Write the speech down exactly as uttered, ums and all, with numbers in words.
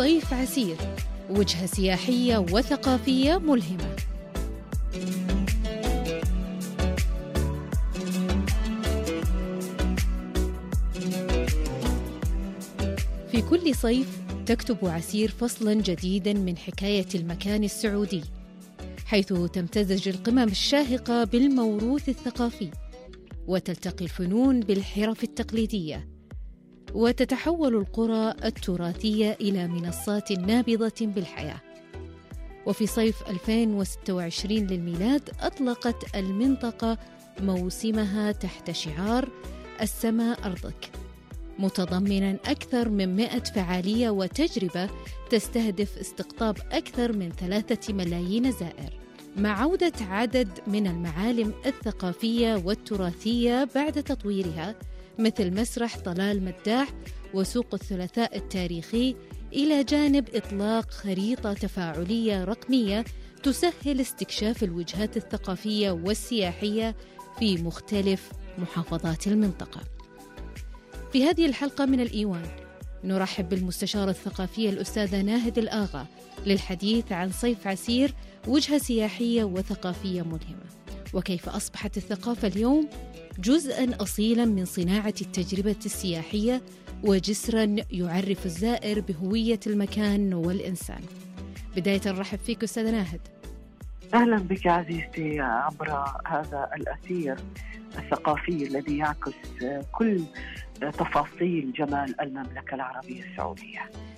صيف عسير، وجهة سياحية وثقافية ملهمة. في كل صيف تكتب عسير فصلاً جديداً من حكاية المكان السعودي، حيث تمتزج القمم الشاهقة بالموروث الثقافي، وتلتقي الفنون بالحرف التقليدية، وتتحول القرى التراثية إلى منصات نابضة بالحياة. وفي صيف ألفين وستة وعشرين للميلاد أطلقت المنطقة موسمها تحت شعار السماء أرضك، متضمناً أكثر من مئة فعالية وتجربة تستهدف استقطاب أكثر من ثلاثة ملايين زائر، مع عودة عدد من المعالم الثقافية والتراثية بعد تطويرها، مثل مسرح طلال مداح وسوق الثلاثاء التاريخي، إلى جانب إطلاق خريطة تفاعلية رقمية تسهل استكشاف الوجهات الثقافية والسياحية في مختلف محافظات المنطقة. في هذه الحلقة من الإيوان نرحب بالمستشارة الثقافية الأستاذة ناهد الآغا للحديث عن صيف عسير، وجهة سياحية وثقافية ملهمة، وكيف أصبحت الثقافة اليوم جزءاً أصيلاً من صناعة التجربة السياحية وجسراً يعرف الزائر بهوية المكان والإنسان. بداية نرحب فيك أستاذة ناهد. أهلا بك عزيزتي عبر هذا الأثير الثقافي الذي يعكس كل تفاصيل جمال المملكة العربية السعودية.